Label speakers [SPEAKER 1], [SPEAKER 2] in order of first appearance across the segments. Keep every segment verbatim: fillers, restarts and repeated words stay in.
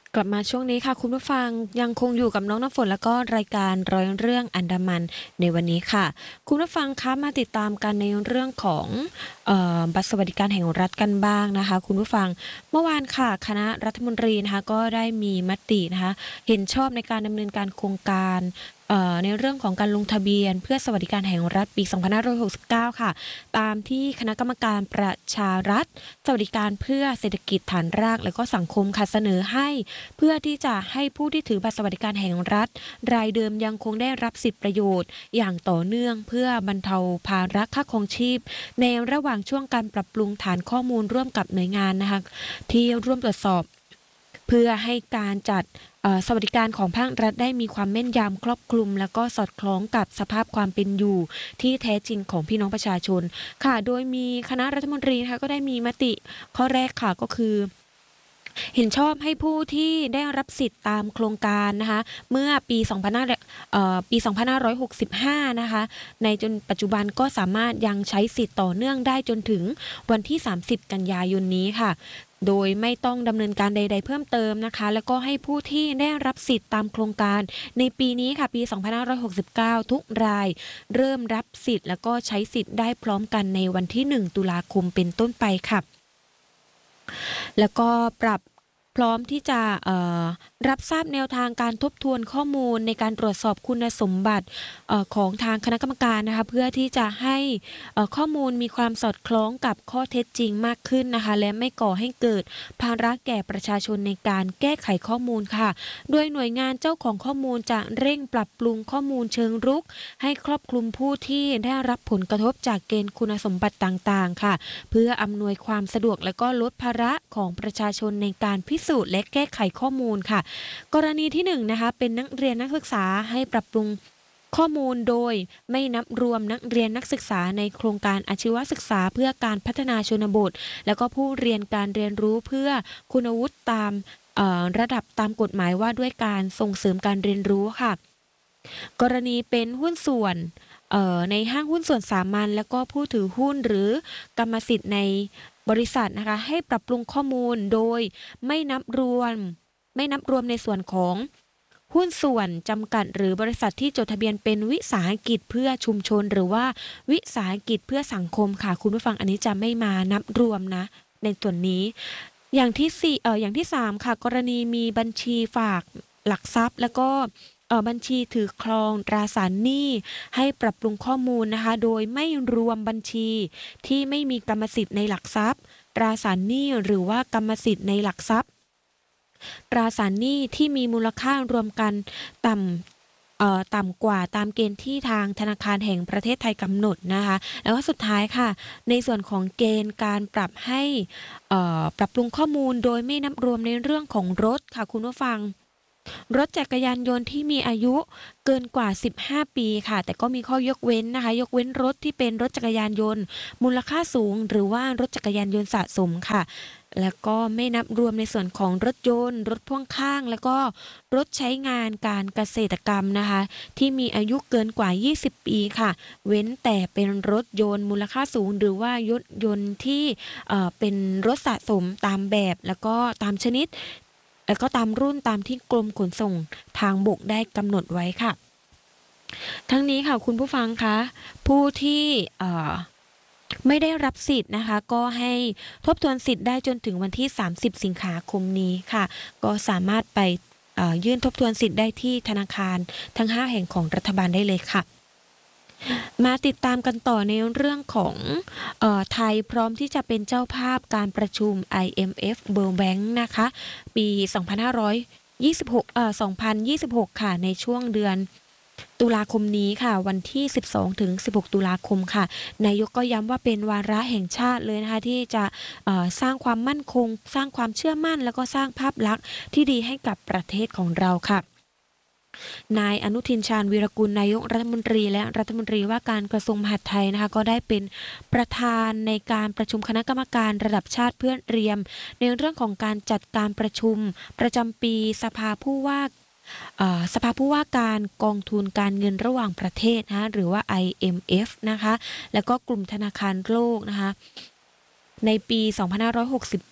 [SPEAKER 1] กลับมาช่วงนี้ค่ะคุณผู้ฟังยังคงอยู่กับน้องน้ำฝนแล้วก็รายการร้อยเรื่องอันดามันในวันนี้ค่ะคุณผู้ฟังคะมาติดตามกันในเรื่องของเอ่อบัตรสวัสดิการแห่งรัฐกันบ้างนะคะคุณผู้ฟังเมื่อวานค่ะคณะรัฐมนตรีนะคะก็ได้มีมตินะคะเห็นชอบในการดำเนินการโครงการเอ่อในเรื่องของการลงทะเบียนเพื่อสวัสดิการแห่งรัฐปี สองพันห้าร้อยหกสิบเก้า ค่ะตามที่คณะกรรมการประชารัฐสวัสดิการเพื่อเศรษฐกิจฐานรากและก็สังคมค่ะเสนอให้ เพื่อที่จะให้ผู้ที่ถือบัตรสวัสดิการแห่งรัฐรายเดิมยังคงได้รับสิทธิประโยชน์อย่างต่อเนื่องเพื่อบรรเทาภาระค่าครองชีพในระหว่างช่วงการปรับปรุงฐานข้อมูลร่วมกับหน่วยงานนะคะที่ร่วมตรวจสอบเพื่อให้การจัดสวัสดิการของภาครัฐได้มีความแม่นยำครอบคลุมและก็สอดคล้องกับสภาพความเป็นอยู่ที่แท้จริงของพี่น้องประชาชนค่ะโดยมีคณะรัฐมนตรีนะคะก็ได้มีมติข้อแรกค่ะก็คือ เห็นชอบให้ผู้ที่ได้รับสิทธิ์ตามโครงการนะคะเมื่อปี2 5 0 0เอ่อปีสองพันห้าร้อยหกสิบห้านะคะในจนปัจจุบันก็สามารถยังใช้สิทธิ์ต่อเนื่องได้จนถึงวันที่สามสิบกันยายนนี้ค่ะโดยไม่ต้องดำเนินการใดๆเพิ่มเติมนะคะแล้วก็ให้ผู้ที่ได้รับสิทธิ์ตามโครงการในปีนี้ค่ะปีสองพันห้าร้อยหกสิบเก้าทุกรายเริ่มรับสิทธิ์แล้วก็ใช้สิทธิ์ได้พร้อมกันในวันที่หนึ่งตุลาคมเป็นต้นไปค่ะ แล้วก็ปรับพร้อมที่จะรับทราบแนวทางการทบทวนข้อมูลในการตรวจสอบคุณสมบัติเอ่อของทางคณะกรรมการนะคะเพื่อที่จะให้ข้อมูลมีความสอดคล้องกับข้อเท็จจริงมากขึ้นนะคะและไม่ก่อให้เกิดภาระแก่ประชาชนในการแก้ไขข้อมูลค่ะโดยหน่วยงานเจ้าของข้อมูลจะเร่งปรับปรุงข้อมูลเชิงรุกให้ครอบคลุมผู้ที่ได้รับผลกระทบจากเกณฑ์คุณสมบัติต่างๆค่ะเพื่ออำนวยความสะดวกและก็ลดภาระของประชาชนในการพิสูจน์และแก้ไขข้อมูลค่ะกรณีที่หนึ่งนะคะเป็นนักเรียนนักศึกษาให้ปรับปรุงข้อมูลโดยไม่นับรวมนักเรียนนักศึกษาในโครงการอาชีวศึกษาเพื่อการพัฒนาชนบทแล้วก็ผู้เรียนการเรียนรู้เพื่อคุณวุฒิตามระดับตามกฎหมายว่าด้วยการส่งเสริมการเรียนรู้ค่ะกรณีเป็นหุ้นส่วนในห้างหุ้นส่วนสามัญแล้วก็ผู้ถือหุ้นหรือกรรมสิทธิ์ในบริษัทนะคะให้ปรับปรุงข้อมูลโดยไม่นับรวมไม่นับรวมในส่วนของหุ้นส่วนจำกัดหรือบริษัทที่จดทะเบียนเป็นวิสาหกิจเพื่อชุมชนหรือว่าวิสาหกิจเพื่อสังคมค่ะคุณผู้ฟังอันนี้จะไม่มานับรวมนะในส่วนนี้อย่างที่สี่เอ่ออย่างที่สามค่ะกรณีมีบัญชีฝากหลักทรัพย์แล้วก็เอ่อบัญชีถือครองตราสารหนี้ให้ปรับปรุงข้อมูลนะคะโดยไม่รวมบัญชีที่ไม่มีกรรมสิทธิ์ในหลักทรัพย์ตราสารหนี้หรือว่ากรรมสิทธิ์ในหลักทรัพย์ตราสารหนี้ที่มีมูลค่ารวมกันต่ำเอ่อต่ำกว่าตามเกณฑ์ที่ทางธนาคารแห่งประเทศไทยกำหนดนะคะแล้วก็สุดท้ายค่ะในส่วนของเกณฑ์การปรับให้เอ่อปรับปรุงข้อมูลโดยไม่นับรวมในเรื่องของรถค่ะคุณผู้ฟัง รถจักรยานยนต์ที่มีอายุเกินกว่าสิบห้าปีค่ะแต่ก็มีข้อยกเว้นนะคะยกเว้นรถที่เป็นรถจักรยานยนต์มูลค่าสูงหรือว่ารถจักรยานยนต์สะสมค่ะแล้วก็ไม่นับรวมในส่วนของรถยนต์รถพ่วงข้างแล้วก็รถใช้งานการเกษตรกรรมนะคะที่มีอายุเกินกว่ายี่สิบปีค่ะเว้นแต่เป็นรถยนต์มูลค่าสูงหรือว่ารถยนต์ที่เอ่อเป็นรถสะสมตามแบบแล้วก็ตามชนิด แล้วก็ตามรุ่นตามที่กรมขนส่งทางบกได้กำหนดไว้ค่ะทั้งนี้ค่ะคุณผู้ฟังคะผู้ที่ไม่ได้รับสิทธิ์นะคะก็ให้ทบทวนสิทธิ์ได้จนถึงวันที่สามสิบสิงหาคมนี้ค่ะก็สามารถไปยื่นทบทวนสิทธิ์ได้ที่ธนาคารทั้งห้าแห่งของรัฐบาลได้เลยค่ะมาติดตามกันต่อในเรื่องของเอ่อไทยพร้อมที่จะเป็นเจ้าภาพการประชุม ไอ เอ็ม เอฟ World Bank นะคะปีสองพันห้าร้อยยี่สิบหกเอ่อสองพันยี่สิบหกค่ะในช่วงเดือนตุลาคมนี้ค่ะวันที่สิบสองถึงสิบหกตุลาคมค่ะนายกก็ย้ำว่าเป็นวาระแห่งชาติเลยนะคะที่จะสร้างความมั่นคงสร้างความเชื่อมั่นแล้วก็สร้างภาพลักษณ์ที่ดีให้กับประเทศของเราค่ะนายอนุทินชาญวีรกุลนายกรัฐมนตรีและรัฐมนตรีว่าการกระทรวงมหาดไทยนะคะก็ได้เป็นประธานในการประชุมคณะกรรมการระดับชาติเพื่อเตรียมในเรื่องของการจัดการประชุมประจำปีสภาผู้ว่าสภาผู้ว่าการกองทุนการเงินระหว่างประเทศนะหรือว่า ไอ เอ็ม เอฟ นะคะแล้วก็กลุ่มธนาคารโลกนะคะในปี สองพันห้าร้อยหกสิบ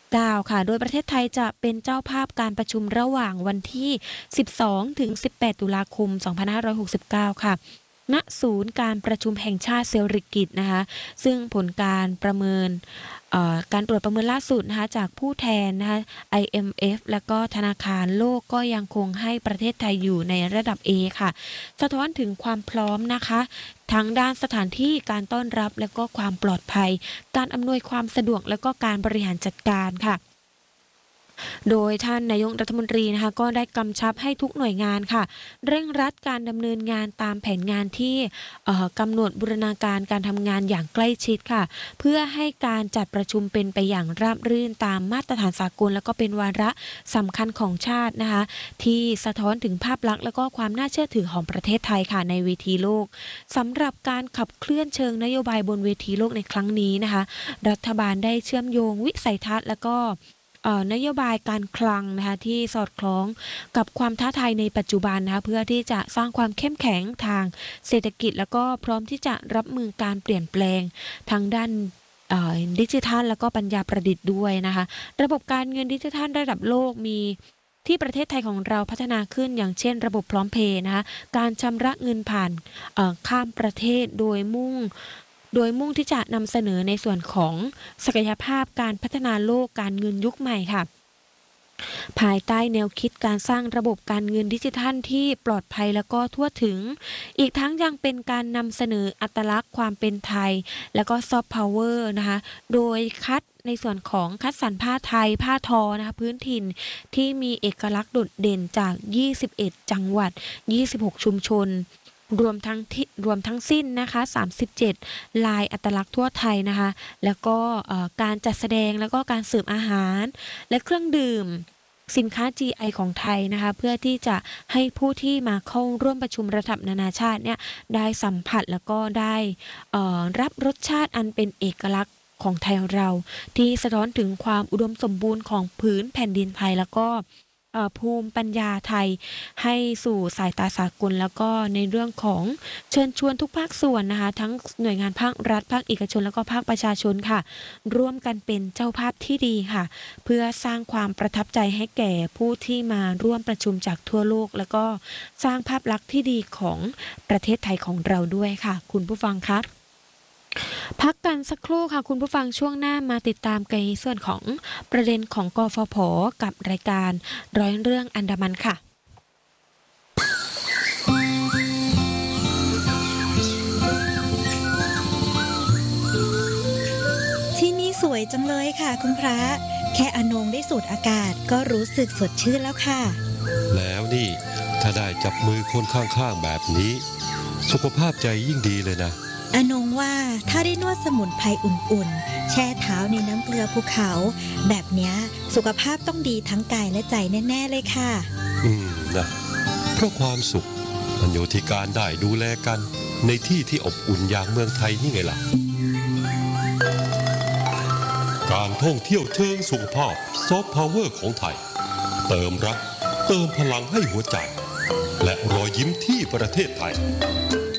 [SPEAKER 1] เก้า ค่ะโดยประเทศไทยจะเป็นเจ้าภาพการประชุมระหว่างวันที่ สิบสองถึงสิบแปด ตุลาคม สองพันห้าร้อยหกสิบเก้า ค่ะณศูนย์การประชุมแห่งชาติเศรษฐกิจนะคะซึ่งผลการประเมินการตรวจประเมินล่าสุดนะคะจากผู้แทนนะคะ ไอ เอ็ม เอฟ และก็ธนาคารโลกก็ยังคงให้ประเทศไทยอยู่ในระดับ A ค่ะสะท้อนถึงความพร้อมนะคะทั้งด้านสถานที่การต้อนรับและก็ความปลอดภัยการอำนวยความสะดวกและก็การบริหารจัดการค่ะโดยท่านนายกรัฐมนตรีนะคะก็ได้กำชับให้ทุกหน่วยงานค่ะเร่งรัดการดำเนินงานตามแผนงานที่กำหนดบูรณาการการทำงานอย่างใกล้ชิดค่ะเพื่อให้การจัดประชุมเป็นไปอย่างราบรื่นตามมาตรฐานสากลและก็เป็นวาระสำคัญของชาตินะคะที่สะท้อนถึงภาพลักษณ์และก็ความน่าเชื่อถือของประเทศไทยค่ะในเวทีโลกสำหรับการขับเคลื่อนเชิงนโยบายบนเวทีโลกในครั้งนี้นะคะรัฐบาลได้เชื่อมโยงวิสัยทัศน์และก็นโยบายการคลังนะคะที่สอดคล้องกับความท้าทายในปัจจุบันนะคะเพื่อที่จะสร้างความเข้มแข็งทางเศรษฐกิจแล้วก็พร้อมที่จะรับมือการเปลี่ยนแปลงทางด้านดิจิทัลแล้วก็ปัญญาประดิษฐ์ด้วยนะคะระบบการเงินดิจิทัลระดับโลกมีที่ประเทศไทยของเราพัฒนาขึ้นอย่างเช่นระบบพร้อมเพย์นะคะการชำระเงินผ่านข้ามประเทศโดยมุ่งโดยมุ่งที่จะนำเสนอในส่วนของศักยภาพการพัฒนาโลกการเงินยุคใหม่ค่ะภายใต้แนวคิดการสร้างระบบการเงินดิจิทัลที่ปลอดภัยแล้วก็ทั่วถึงอีกทั้งยังเป็นการนำเสนออัตลักษณ์ความเป็นไทยแล้วก็ซอฟต์พาวเวอร์นะคะโดยคัดในส่วนของคัดสรรผ้าไทยผ้าทอนะคะพื้นถิ่นที่มีเอกลักษณ์โดดเด่นจากยี่สิบเอ็ดจังหวัดยี่สิบหกชุมชนรวมทั้งที่รวมทั้งสิ้นนะคะสามสิบเจ็ดลายอัตลักษณ์ทั่วไทยนะคะแล้วก็การจัดแสดงแล้วก็การเสิร์ฟอาหารและเครื่องดื่มสินค้า จี ไอ ของไทยนะคะเพื่อที่จะให้ผู้ที่มาเข้าร่วมประชุมระดับนานาชาติเนี่ยได้สัมผัสแล้วก็ได้รับรสชาติอันเป็นเอกลักษณ์ของไทยเราที่สะท้อนถึงความอุดมสมบูรณ์ของพื้นแผ่นดินไทยแล้วก็ภูมิปัญญาไทยให้สู่สายตาสากลแล้วก็ในเรื่องของเชิญชวนทุกภาคส่วนนะคะทั้งหน่วยงานภาครัฐภาคเอกชนแล้วก็ภาคประชาชนค่ะร่วมกันเป็นเจ้าภาพที่ดีค่ะเพื่อสร้างความประทับใจให้แก่ผู้ที่มาร่วมประชุมจากทั่วโลกแล้วก็สร้างภาพลักษณ์ที่ดีของประเทศไทยของเราด้วยค่ะคุณผู้ฟังครับพักกันสักครู่ค่ะคุณผู้ฟังช่วงหน้ามาติดตามในส่วนของประเด็นของกฟผ.กับรายการร้อยเรื่องอันดามันค่ะ
[SPEAKER 2] ที่นี่สวยจังเลยค่ะคุณพระแค่อนงได้สูดอากาศก็รู้สึกสดชื่นแล้วค่ะ
[SPEAKER 3] แล้วนี่ถ้าได้จับมือคนข้างๆแบบนี้สุขภาพใจยิ่งดีเลยนะ
[SPEAKER 2] อนงว่าถ้าได้นวดสมุนไพรอุ่นๆแช่เท้าในน้ำเกลือภูเขาแบบเนี้ยสุขภาพต้องดีทั้งกายและใจแน่ๆเลยค่ะ
[SPEAKER 3] อืมนะเพราะความสุขมันอยู่ที่การได้ดูแลกันในที่ที่อบอุ่นอย่างเมืองไทยนี่ไงล่ะการท่องเที่ยวเชิงสุขภาพซอฟต์พาวเวอร์ของไทยเติมรักเติมพลังให้หัวใจและรอยยิ้มที่ประเทศไทย